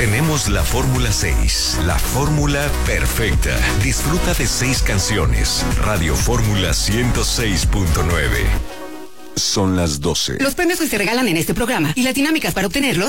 Tenemos la Fórmula 6, la fórmula perfecta. Disfruta de 6 canciones. Radio Fórmula 106.9. Son las 12. Los premios que se regalan en este programa y las dinámicas para obtenerlos